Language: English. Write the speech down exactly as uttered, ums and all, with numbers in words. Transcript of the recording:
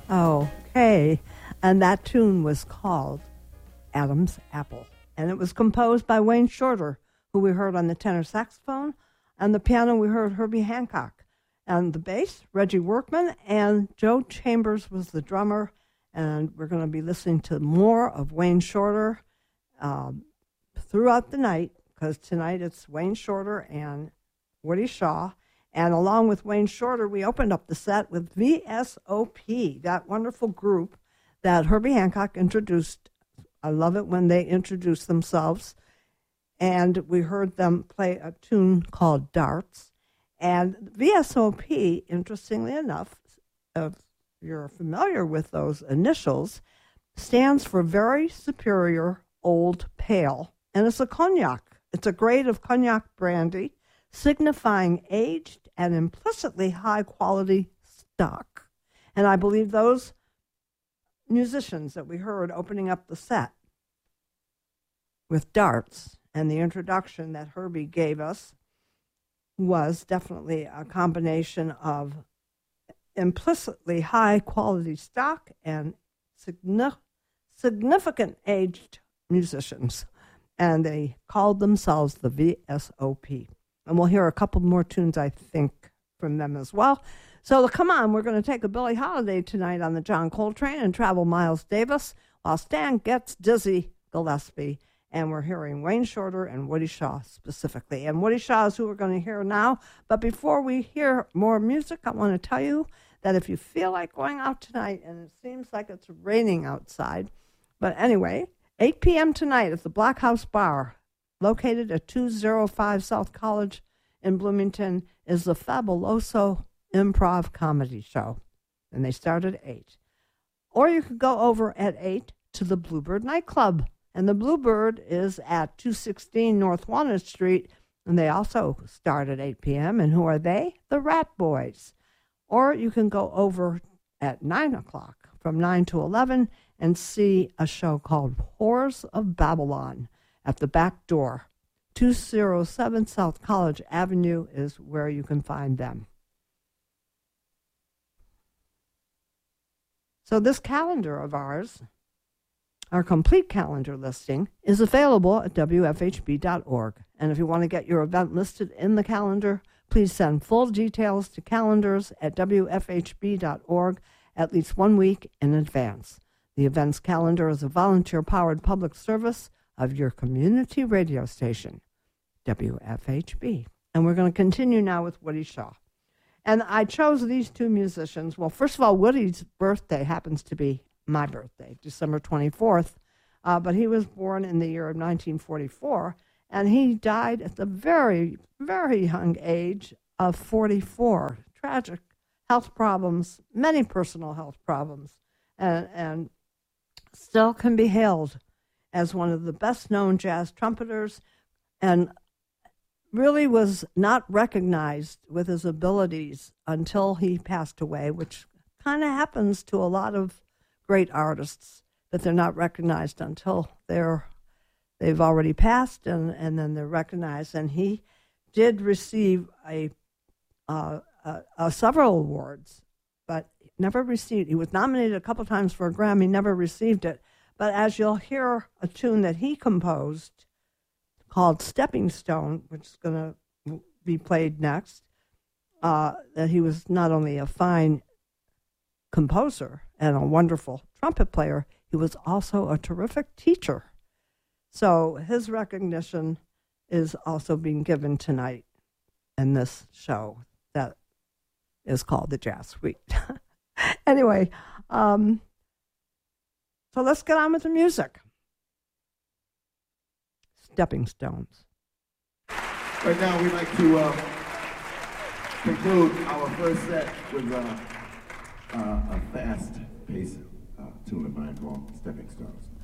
Okay, and that tune was called Adam's Apple, and it was composed by Wayne Shorter, who we heard on the tenor saxophone, and the piano we heard Herbie Hancock, and the bass Reggie Workman, and Joe Chambers was the drummer, and we're going to be listening to more of Wayne Shorter um, throughout the night, because tonight it's Wayne Shorter and Woody Shaw. And along with Wayne Shorter, we opened up the set with V S O P, that wonderful group that Herbie Hancock introduced. I love it when they introduce themselves. And we heard them play a tune called Darts. And V S O P, interestingly enough, if you're familiar with those initials, stands for Very Superior Old Pale. And it's a cognac. It's a grade of cognac brandy, signifying aged and implicitly high-quality stock. And I believe those musicians that we heard opening up the set with Darts and the introduction that Herbie gave us was definitely a combination of implicitly high-quality stock and signi- significant aged musicians. And they called themselves the V S O P. And we'll hear a couple more tunes, I think, from them as well. So come on, we're going to take a Billie Holiday tonight on the John Coltrane and travel Miles Davis while Stan gets Dizzy Gillespie. And we're hearing Wayne Shorter and Woody Shaw specifically. And Woody Shaw is who we're going to hear now. But before we hear more music, I want to tell you that if you feel like going out tonight, and it seems like it's raining outside, but anyway, eight p.m. tonight at the Black House Bar, located at two oh five South College in Bloomington, is the Fabuloso Improv Comedy Show. And they start at eight. Or you could go over at eight to the Bluebird Nightclub. And the Bluebird is at two sixteen North Walnut Street, and they also start at eight p.m. And who are they? The Rat Boys. Or you can go over at nine o'clock, from nine to eleven, and see a show called Whores of Babylon at the back door. two oh seven South College Avenue is where you can find them. So this calendar of ours, our complete calendar listing, is available at W F H B dot org. And if you want to get your event listed in the calendar, please send full details to calendars at W F H B dot org at least one week in advance. The events calendar is a volunteer-powered public service of your community radio station, W F H B. And we're going to continue now with Woody Shaw. And I chose these two musicians. Well, first of all, Woody's birthday happens to be my birthday, December twenty-fourth, uh, but he was born in the year of nineteen forty-four, and he died at the very, very young age of forty-four. Tragic health problems, many personal health problems, and, and still can be hailed as one of the best-known jazz trumpeters, and really was not recognized with his abilities until he passed away, which kind of happens to a lot of great artists, that they're not recognized until they're they've already passed, and, and then they're recognized. And he did receive a, uh, a, a several awards, but never received. He was nominated a couple times for a Grammy, never received it. But as you'll hear a tune that he composed called Stepping Stone, which is going to be played next, uh, that he was not only a fine composer and a wonderful trumpet player, he was also a terrific teacher. So his recognition is also being given tonight in this show that is called the Jazz Suite. Anyway, um, so let's get on with the music. Stepping Stones. Right now we'd like to uh, conclude our first set with uh, uh, a fast pace uh, tune of mine called Stepping Stones.